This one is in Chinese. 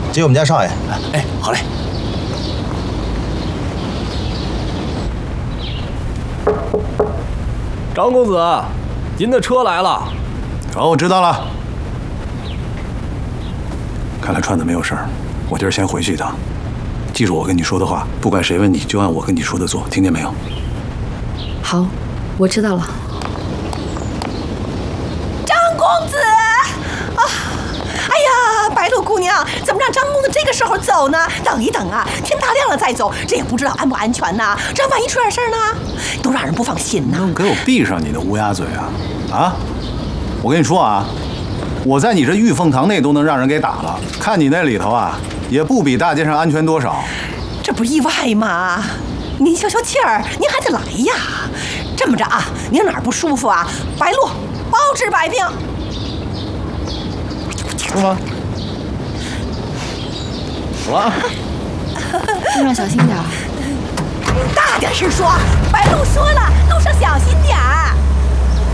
接我们家少爷。 哎，好嘞。 张公子，您的车来了。 哦，我知道了。看来串子没有事儿，我今儿先回去一趟。记住我跟你说的话，不管谁问你，就按我跟你说的做，听见没有？ 好，我知道了。 张公子，啊，哎呀，白鹿姑娘，怎么让张公子这个时候走呢？等一等啊，天大亮了再走，这也不知道安不安全呢。这万一出点事儿呢，都让人不放心呢。 能给我闭上你的乌鸦嘴啊！啊，我跟你说啊，我在你这玉凤堂内都能让人给打了，看你那里头啊，也不比大街上安全多少。 这不意外吗？您消消气儿，您还得来呀。这么着啊，您哪儿不舒服啊？白鹿包治百病。 是吗？走了啊。 路上小心点儿。 大点声说，白鹿说了，路上小心点儿。